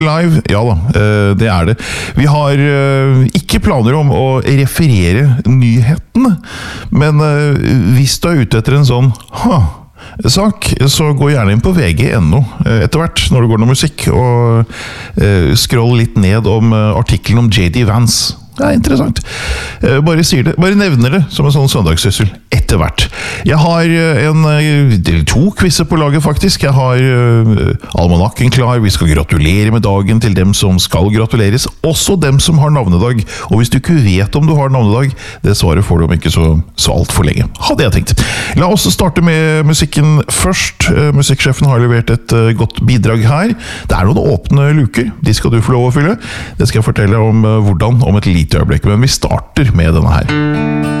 Live, ja da, det det. Vi har ikke planer om å referere nyhetene, men hvis du ute etter en sånn sak, så gå gjerne inn på VG.no etter hvert når det går noe musikk, og scroll litt ned om artikkelen om J.D. Vance. Det interessant. Bare sier det, bare nevner det som en sånn søndagssyssel etter hvert. Jeg har to quizzer på laget faktisk. Jeg har almanakken klar. Vi skal gratulere med dagen til dem som skal gratuleres. Også dem som har navnedag. Og hvis du ikke vet om du har navnedag, det svaret får du om ikke så alt for lenge. Hadde jeg tenkt. La oss starte med musikken først. Musikksjefen har levert et godt bidrag her. Det noen åpne luker. De skal du få lov å fylle. Det skal jeg fortelle om hvordan om et lite øyeblikk, men vi starter med denne her.